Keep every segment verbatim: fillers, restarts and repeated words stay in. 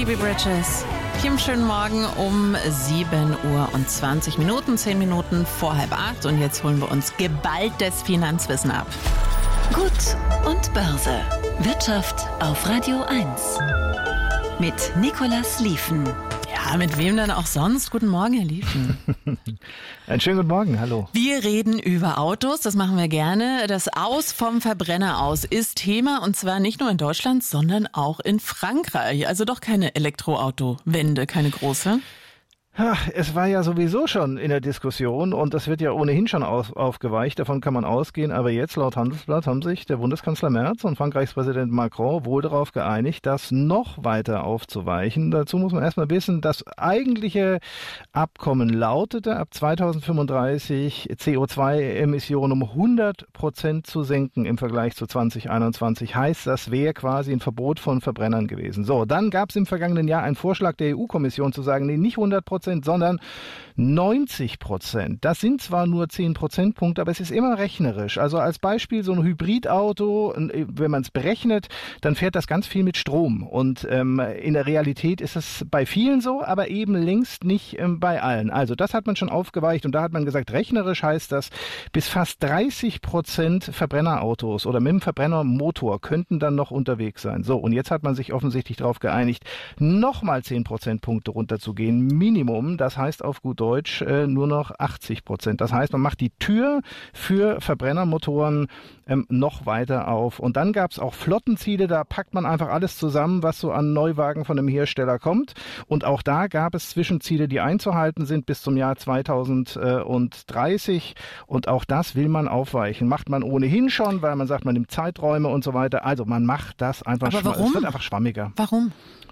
Phoebe Bridgers. Kim, schönen Morgen um sieben Uhr und zwanzig Minuten, zehn Minuten vor halb acht. Und jetzt holen wir uns geballtes Finanzwissen ab. Gut und Börse. Wirtschaft auf Radio eins. Mit Nicolas Lieven. Ja, mit wem denn auch sonst? Guten Morgen, Herr Lieven. Einen schönen guten Morgen, hallo. Wir reden über Autos, das machen wir gerne. Das Aus vom Verbrenner aus ist Thema und zwar nicht nur in Deutschland, sondern auch in Frankreich. Also doch keine Elektroautowende, keine große. Ach, es war ja sowieso schon in der Diskussion und das wird ja ohnehin schon aus, aufgeweicht, davon kann man ausgehen. Aber jetzt laut Handelsblatt haben sich der Bundeskanzler Merz und Frankreichs Präsident Macron wohl darauf geeinigt, das noch weiter aufzuweichen. Dazu muss man erstmal wissen, das eigentliche Abkommen lautete, ab zweitausendfünfunddreißig C O zwei Emissionen um hundert Prozent zu senken im Vergleich zu zweitausendeinundzwanzig. Heißt, das wäre quasi ein Verbot von Verbrennern gewesen. So, dann gab es im vergangenen Jahr einen Vorschlag der E U-Kommission zu sagen, nee, nicht hundert Prozent, sondern neunzig Prozent. Das sind zwar nur zehn Prozentpunkte, aber es ist immer rechnerisch. Also als Beispiel so ein Hybridauto, wenn man es berechnet, dann fährt das ganz viel mit Strom. Und ähm, in der Realität ist es bei vielen so, aber eben längst nicht ähm, bei allen. Also das hat man schon aufgeweicht und da hat man gesagt, rechnerisch heißt das, bis fast dreißig Prozent Verbrennerautos oder mit dem Verbrennermotor könnten dann noch unterwegs sein. So, und jetzt hat man sich offensichtlich darauf geeinigt, nochmal zehn Prozentpunkte runterzugehen, Minimum. Das heißt auf gut Deutsch äh, nur noch achtzig Prozent. Das heißt, man macht die Tür für Verbrennermotoren ähm, noch weiter auf. Und dann gab es auch Flottenziele, da packt man einfach alles zusammen, was so an Neuwagen von dem Hersteller kommt. Und auch da gab es Zwischenziele, die einzuhalten sind bis zum Jahr zweitausenddreißig. Und auch das will man aufweichen. Macht man ohnehin schon, weil man sagt, man nimmt Zeiträume und so weiter. Also man macht das einfach schwammiger. Es wird einfach schwammiger. Warum?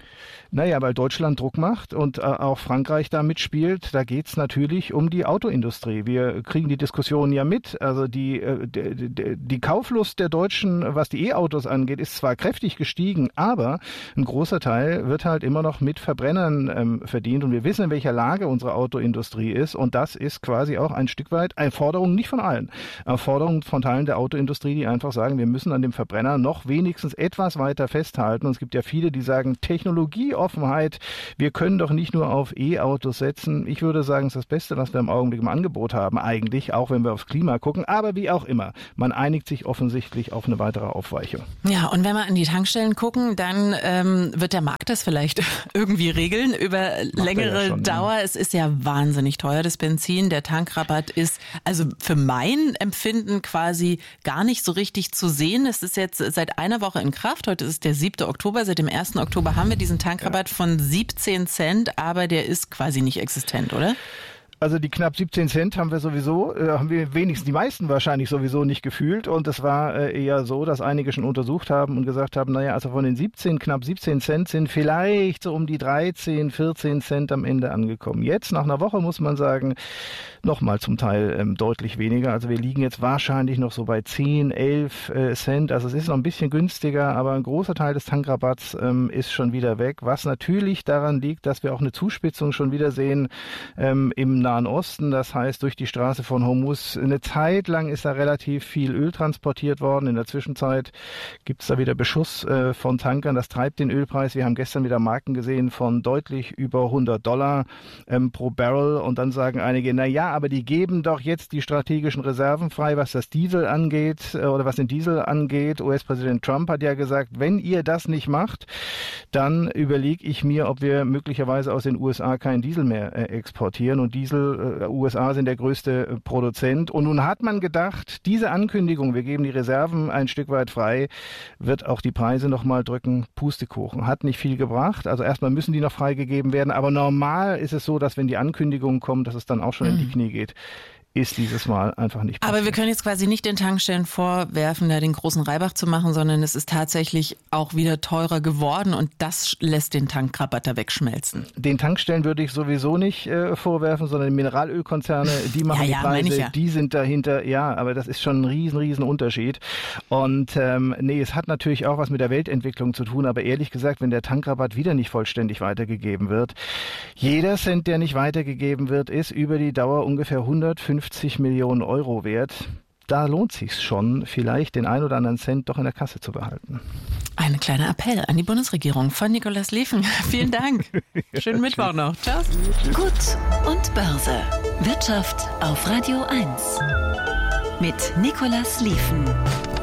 Naja, weil Deutschland Druck macht und äh, auch Frankreich da mitspielt. Da geht's natürlich um die Autoindustrie. Wir kriegen die Diskussion ja mit. Also die, äh, die, die Kauflust der Deutschen, was die E-Autos angeht, ist zwar kräftig gestiegen, aber ein großer Teil wird halt immer noch mit Verbrennern ähm, verdient. Und wir wissen, in welcher Lage unsere Autoindustrie ist. Und das ist quasi auch ein Stück weit eine Forderung, nicht von allen, eine Forderung von Teilen der Autoindustrie, die einfach sagen, wir müssen an dem Verbrenner noch wenigstens etwas weiter festhalten. Und es gibt ja viele, die sagen, Technologie Offenheit. Wir können doch nicht nur auf E-Autos setzen. Ich würde sagen, es ist das Beste, was wir im Augenblick im Angebot haben, eigentlich, auch wenn wir aufs Klima gucken. Aber wie auch immer, man einigt sich offensichtlich auf eine weitere Aufweichung. Ja, und wenn wir an die Tankstellen gucken, dann ähm, wird der Markt das vielleicht irgendwie regeln über Macht längere ja schon, Dauer. Ja. Es ist ja wahnsinnig teuer, das Benzin. Der Tankrabatt ist also für mein Empfinden quasi gar nicht so richtig zu sehen. Es ist jetzt seit einer Woche in Kraft. Heute ist der siebte Oktober. Seit dem ersten Oktober haben wir diesen Tankrabatt. Ja. Von siebzehn Cent, aber der ist quasi nicht existent, oder? Also die knapp siebzehn Cent haben wir sowieso, äh, haben wir wenigstens die meisten wahrscheinlich sowieso nicht gefühlt. Und es war äh, eher so, dass einige schon untersucht haben und gesagt haben, naja, also von den siebzehn, knapp siebzehn Cent sind vielleicht so um die dreizehn, vierzehn Cent am Ende angekommen. Jetzt, nach einer Woche, muss man sagen, nochmal zum Teil ähm, deutlich weniger. Also wir liegen jetzt wahrscheinlich noch so bei zehn, elf äh, Cent. Also es ist noch ein bisschen günstiger, aber ein großer Teil des Tankrabatts ähm, ist schon wieder weg. Was natürlich daran liegt, dass wir auch eine Zuspitzung schon wieder sehen ähm, im Nahen Osten, das heißt durch die Straße von Hormuz. Eine Zeit lang ist da relativ viel Öl transportiert worden. In der Zwischenzeit gibt es da wieder Beschuss äh, von Tankern. Das treibt den Ölpreis. Wir haben gestern wieder Marken gesehen von deutlich über hundert Dollar ähm, pro Barrel. Und dann sagen einige, na ja, aber die geben doch jetzt die strategischen Reserven frei, was das Diesel angeht äh, oder was den Diesel angeht. U S-Präsident Trump hat ja gesagt, wenn ihr das nicht macht, dann überlege ich mir, ob wir möglicherweise aus den U S A keinen Diesel mehr äh, exportieren. Und Diesel U S A sind der größte Produzent. Und nun hat man gedacht, diese Ankündigung, wir geben die Reserven ein Stück weit frei, wird auch die Preise nochmal drücken. Pustekuchen. Hat nicht viel gebracht. Also erstmal müssen die noch freigegeben werden. Aber normal ist es so, dass wenn die Ankündigungen kommen, dass es dann auch schon in die Knie geht. Ist dieses Mal einfach nicht passiert. Aber wir können jetzt quasi nicht den Tankstellen vorwerfen, da den großen Reibach zu machen, sondern es ist tatsächlich auch wieder teurer geworden und das lässt den Tankrabatt da wegschmelzen. Den Tankstellen würde ich sowieso nicht äh, vorwerfen, sondern die Mineralölkonzerne, die machen ja, ja, die Preise, ja. die sind dahinter. Ja, aber das ist schon ein riesen, riesen Unterschied. Und ähm, nee, es hat natürlich auch was mit der Weltentwicklung zu tun, aber ehrlich gesagt, wenn der Tankrabatt wieder nicht vollständig weitergegeben wird, jeder Cent, der nicht weitergegeben wird, ist über die Dauer ungefähr hundertfünfzig Millionen Euro wert. da lohnt sich's schon, vielleicht den ein oder anderen Cent doch in der Kasse zu behalten. Ein kleiner Appell an die Bundesregierung von Nikolaus Liefen. Vielen Dank. Schönen Mittwoch noch. Ciao. Gut und Börse. Wirtschaft auf Radio eins. Mit Nikolaus Liefen.